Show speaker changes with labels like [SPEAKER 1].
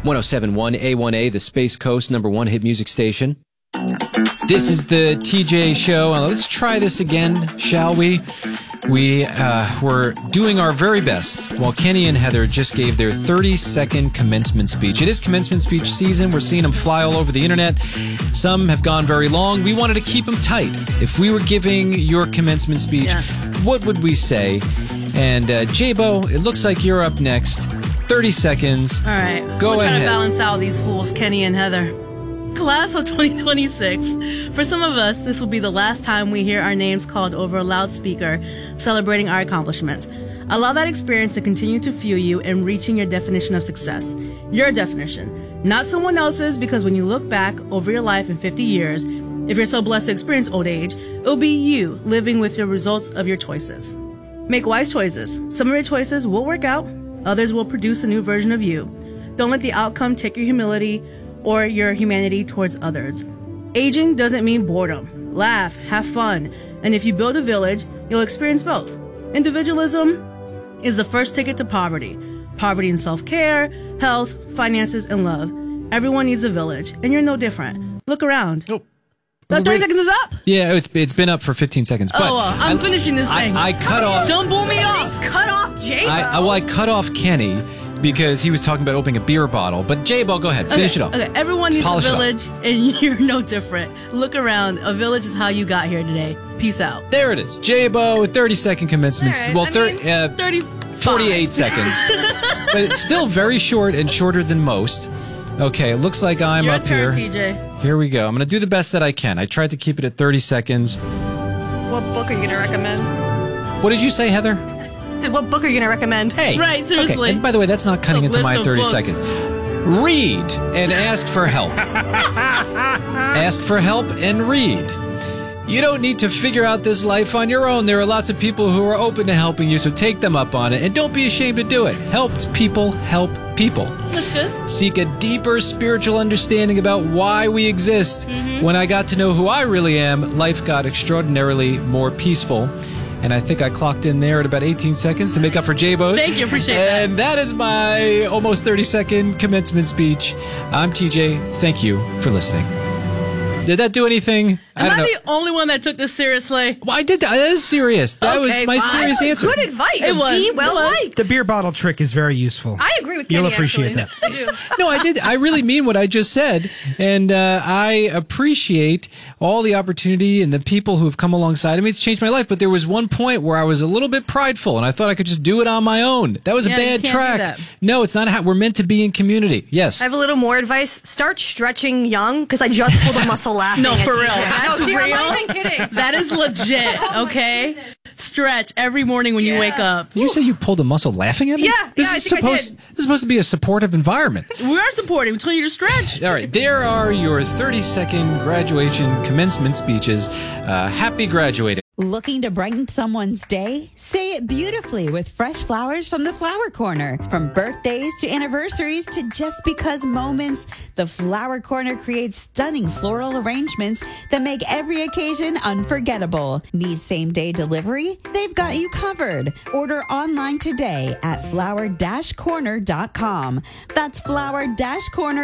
[SPEAKER 1] 107.1 A1A, the Space Coast #1 hit music station. This is the TJ Show. Let's try this again, shall we? We're doing our very best while Kenny and Heather just gave their 30-second commencement speech. It is commencement speech season. We're seeing them fly all over the internet. Some have gone very long. We wanted to keep them tight. If we were giving your commencement speech, what would we say? And J-Bo, it looks like you're up next. 30 seconds.
[SPEAKER 2] All right.
[SPEAKER 1] Go ahead.
[SPEAKER 2] Trying to balance out these fools, Kenny and Heather. Class of 2026. For some of us, this will be the last time we hear our names called over a loudspeaker, celebrating our accomplishments. Allow that experience to continue to fuel you in reaching your definition of success. Your definition, not someone else's, because when you look back over your life in 50 years, if you're so blessed to experience old age, it'll be you living with the results of your choices. Make wise choices. Some of your choices will work out. Others will produce a new version of you. Don't let the outcome take your humility or your humanity towards others. Aging doesn't mean boredom. Laugh, have fun, and if you build a village, you'll experience both. Individualism is the first ticket to poverty. Poverty in self-care, health, finances, and love. Everyone needs a village, and you're no different. Look around.
[SPEAKER 1] Oh.
[SPEAKER 2] That 30 seconds is up?
[SPEAKER 1] Yeah, it's been up for 15 seconds. But
[SPEAKER 2] I'm finishing this thing.
[SPEAKER 1] I cut off.
[SPEAKER 2] Don't pull me off.
[SPEAKER 3] Cut off J-Bo.
[SPEAKER 1] I cut off Kenny because he was talking about opening a beer bottle. But J-Bo, go ahead. Finish it up.
[SPEAKER 2] Okay, everyone needs a village, and you're no different. Look around. A village is how you got here today. Peace out.
[SPEAKER 1] There it is. J-Bo, 30-second commencement.
[SPEAKER 2] Right.
[SPEAKER 1] Well,
[SPEAKER 2] 35.
[SPEAKER 1] 48 seconds. But it's still very short and shorter than most. Okay, it looks like I'm
[SPEAKER 2] Your
[SPEAKER 1] up
[SPEAKER 2] turn,
[SPEAKER 1] here.
[SPEAKER 2] TJ.
[SPEAKER 1] Here we go. I'm going to do the best that I can. I tried to keep it at 30 seconds.
[SPEAKER 3] What book are you going to recommend?
[SPEAKER 1] What did you say, Heather?
[SPEAKER 3] What book are you going to recommend?
[SPEAKER 1] Hey.
[SPEAKER 2] Right, seriously.
[SPEAKER 1] Okay. And by the way, that's not cutting into my 30
[SPEAKER 2] books.
[SPEAKER 1] seconds. Read and ask for help. Ask for help and read. You don't need to figure out this life on your own. There are lots of people who are open to helping you, so take them up on it. And don't be ashamed to do it. Helped people help people.
[SPEAKER 2] That's good.
[SPEAKER 1] Seek a deeper spiritual understanding about why we exist. When I got to know who I really am, life got extraordinarily more peaceful. And I think I clocked in there at about 18 seconds to make up for J-Bo's.
[SPEAKER 2] Thank you, appreciate that.
[SPEAKER 1] And that is my almost 30-second commencement speech. I'm TJ. Thank you for listening. Did that do anything?
[SPEAKER 2] Am I the only one that took this seriously?
[SPEAKER 1] Well, I did. That is serious. That was my serious answer.
[SPEAKER 3] Good advice.
[SPEAKER 2] It was.
[SPEAKER 3] Be well liked.
[SPEAKER 4] The beer bottle trick is very useful.
[SPEAKER 3] I agree with Kenny.
[SPEAKER 4] You'll appreciate
[SPEAKER 3] actually.
[SPEAKER 4] that.
[SPEAKER 1] No, I did. I really mean what I just said. And I appreciate all the opportunity and the people who have come alongside of me. It's changed my life. But there was one point where I was a little bit prideful, and I thought I could just do it on my own. That was a bad
[SPEAKER 2] you can't
[SPEAKER 1] track.
[SPEAKER 2] do that.
[SPEAKER 1] No, it's not how we're meant to be in community. Yes.
[SPEAKER 3] I have a little more advice. Start stretching young, because I just pulled a muscle laughing.
[SPEAKER 2] No,
[SPEAKER 3] at
[SPEAKER 2] for
[SPEAKER 3] you.
[SPEAKER 2] real.
[SPEAKER 3] No,
[SPEAKER 2] That's
[SPEAKER 3] dear, I'm
[SPEAKER 2] real.
[SPEAKER 3] not even kidding.
[SPEAKER 2] That is legit, okay? Stretch every morning when you wake up.
[SPEAKER 1] Did you say you pulled a muscle laughing at me?
[SPEAKER 3] Yeah, I think I did.
[SPEAKER 1] This is supposed to be a supportive environment.
[SPEAKER 2] We are supporting. We tell you to stretch.
[SPEAKER 1] All right, there are your 30-second graduation commencement speeches. Happy graduating.
[SPEAKER 5] Looking to brighten someone's day? Say it beautifully with fresh flowers from the Flower Corner. From birthdays to anniversaries to just because moments, the Flower Corner creates stunning floral arrangements that make every occasion unforgettable. Need same-day delivery? They've got you covered. Order online today at flower-corner.com. That's flower-corner.com.